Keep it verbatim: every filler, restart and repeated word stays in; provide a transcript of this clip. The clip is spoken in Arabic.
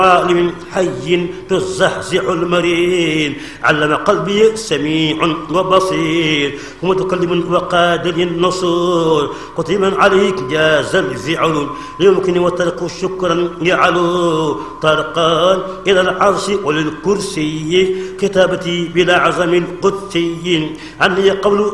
عالم حي تزحزح المرين علم قلبي سميع وبصير ومتكلم وقادر النصور قتيما عليك جاز الفعل يمكن وترك شكرا يعلو طرقان إلى العرش وللكرسي كتابتي بلا عزم قدسي عني قبل